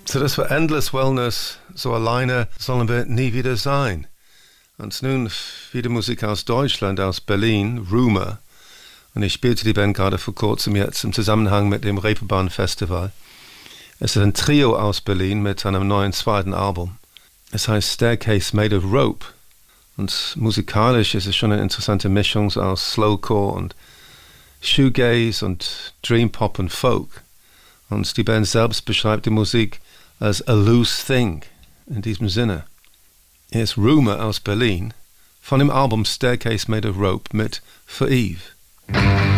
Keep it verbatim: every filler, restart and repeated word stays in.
So, das war Endless Wellness. So alleine sollen wir nie wieder sein. Und nun wieder Musik aus Deutschland, aus Berlin, Rumour. Und ich spielte die Band gerade vor kurzem jetzt im Zusammenhang mit dem Reeperbahn Festival. Es ist ein Trio aus Berlin mit einem neuen zweiten Album. Es heißt Staircase Made of Rope. Und musikalisch ist es schon eine interessante Mischung aus Slowcore und Shoegaze und Dream Pop und Folk. Und die Band selbst beschreibt die Musik als a loose thing. In diesem Sinne. Hier ist Rumour aus Berlin von dem Album Staircase Made of Rope mit For Eve.